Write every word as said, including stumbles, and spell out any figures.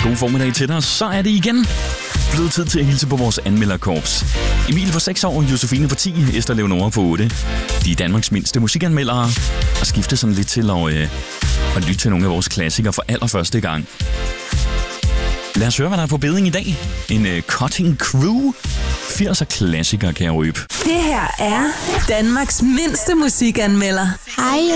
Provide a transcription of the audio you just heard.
God formiddag til dig. Så er det igen blevet tid til at hilse på vores anmelderkorps. Emil på seks år, Josefine på ti, Esther Leonora på otte. De er Danmarks mindste musikanmeldere og skifter sådan lidt til at, øh, at lytte til nogle af vores klassikere for allerførste gang. Lad os høre, hvad der er på beding i dag. En uh, Cutting Crew. firser klassiker, kan jeg røbe. Det her er Danmarks mindste musikanmelder. Hej